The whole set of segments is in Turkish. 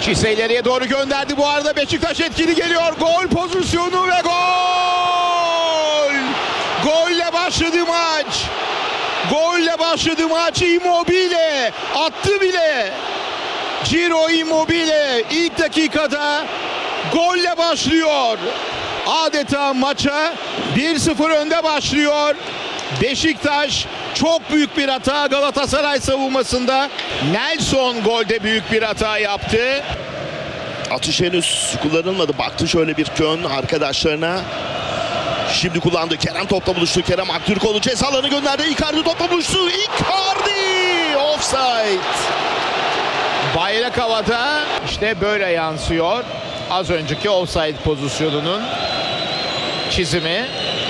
Raşitsa ileriye doğru gönderdi. Bu arada Beşiktaş etkili geliyor. Gol pozisyonu ve gol! Golle başladı maç. Golle başladı maç. Immobile attı bile. Ciro Immobile ilk dakikada golle başlıyor. Adeta maça 1-0 önde başlıyor. Beşiktaş çok büyük bir hata Galatasaray savunmasında. Nelson golde büyük bir hata yaptı. Atış henüz kullanılmadı. Baktı şöyle bir kön arkadaşlarına. Şimdi kullandı. Kerem topla buluştu. Kerem Aktürkoğlu ceza alanı gönderdi. Icardi topla buluştu. Icardi! Offside. Bayrak havada, işte böyle yansıyor. Az önceki offside pozisyonunun çizimi.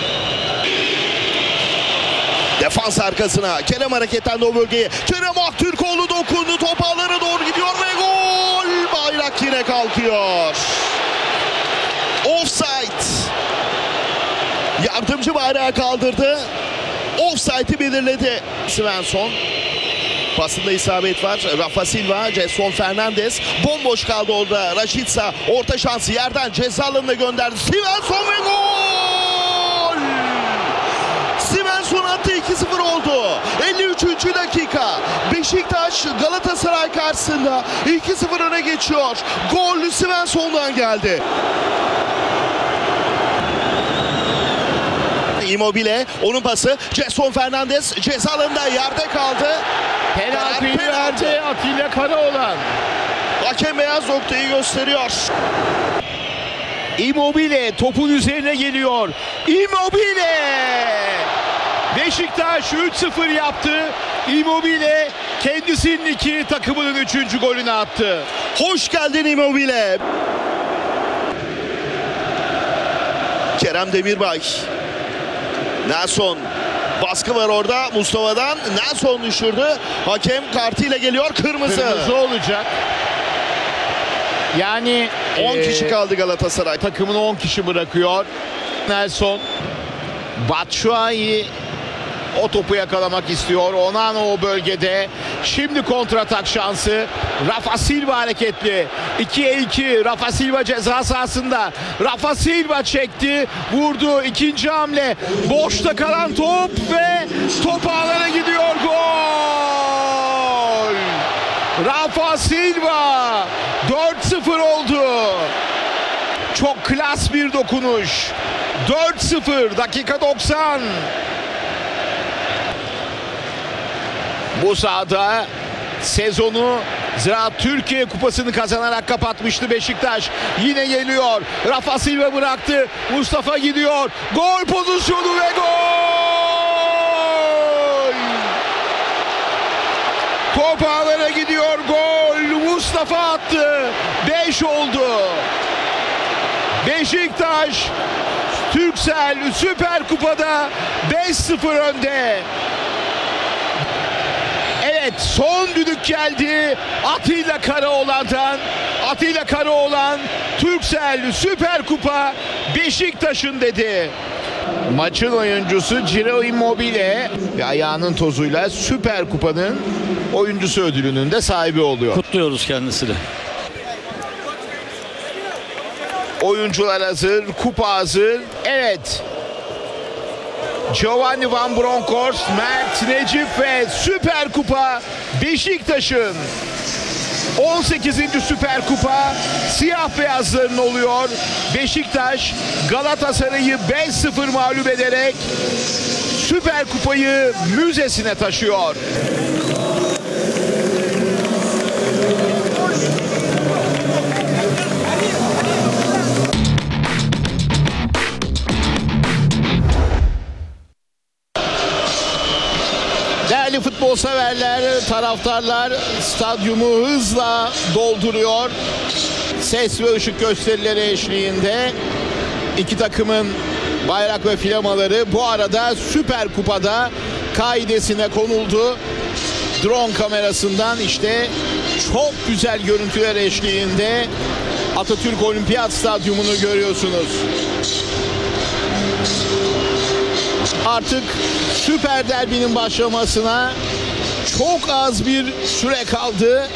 Defans arkasına. Kerem hareketlendi o bölgeye. Kerem Aktürkoğlu dokundu. Top ağlara doğru gidiyor ve gol! Bayrak yine kalkıyor. Offside. Yardımcı bayrağı kaldırdı. Offside'i belirledi. Svensson. Pasında isabet var. Rafa Silva, Gelson Fernandes. Bomboş kaldı orada. Raşitsa orta şansı yerden ceza alanına gönderdi. Svensson ve gol! Svensson attı, 2-0 oldu. 53. dakika. Beşiktaş Galatasaray karşısında 2-0 öne geçiyor. Gol Svensson'dan geldi. Immobile, onun pası. Gelson Fernandes ceza alanında yerde kaldı. Penaltıyı verdi Atilla Karaoğlan. Hakem beyaz noktayı gösteriyor. Immobile topun üzerine geliyor. Immobile! Beşiktaş 3-0 yaptı. Immobile kendisinin 2, takımının 3. golünü attı. Hoş geldin Immobile. Kerem Demirbay. Nelson. Baskı var orada Mustafa'dan. Nelson düşürdü. Hakem kartıyla geliyor. Kırmızı. Kırmızı olacak. Yani 10 kişi kaldı Galatasaray. takımını 10 kişi bırakıyor. Nelson. Batshuayi o topu yakalamak istiyor. Onana o bölgede. Şimdi kontratak şansı. Rafa Silva hareketli. 2'ye 2. Rafa Silva ceza sahasında. Rafa Silva çekti. Vurdu. İkinci hamle. Boşta kalan top ve top ağlara gidiyor. Gol! Rafa Silva 4-0 oldu. Çok klas bir dokunuş. 4-0 dakika 90. Bu sahada sezonu Ziraat Türkiye Kupası'nı kazanarak kapatmıştı Beşiktaş. Yine geliyor. Rafa Silva bıraktı. Mustafa gidiyor. Gol pozisyonu ve gol! Top ağlara gidiyor. Gol! Mustafa attı. 5 oldu. Beşiktaş Türksel Süper Kupa'da 5-0 önde. Evet, son düdük geldi Atilla Karaoğlan'dan. Atilla Karaoğlan, Türksel Süper Kupa Beşiktaş'ın dedi. Maçın oyuncusu Ciro Immobile ve ayağının tozuyla Süper Kupa'nın oyuncusu ödülünün de sahibi oluyor. Kutluyoruz kendisini. Oyuncular hazır, kupa hazır. Evet. Giovanni Van Bronckhorst, Mert, Necip ve Süper Kupa Beşiktaş'ın 18. Süper Kupa siyah beyazların oluyor. Beşiktaş Galatasaray'ı 5-0 mağlup ederek Süper Kupayı müzesine taşıyor. Değerli futbol severler, taraftarlar stadyumu hızla dolduruyor. Ses ve ışık gösterileri eşliğinde iki takımın bayrak ve flamaları bu arada Süper Kupa'da kaidesine konuldu. Drone kamerasından işte çok güzel görüntüler eşliğinde Atatürk Olimpiyat Stadyumunu görüyorsunuz. Artık Süper Derbi'nin başlamasına çok az bir süre kaldı.